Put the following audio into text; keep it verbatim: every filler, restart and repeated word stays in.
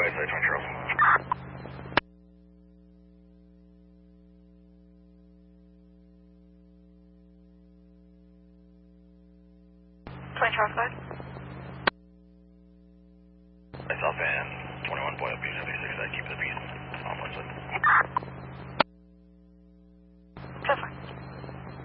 right side, Twin Charles. Twin Charles, go ahead. Myself and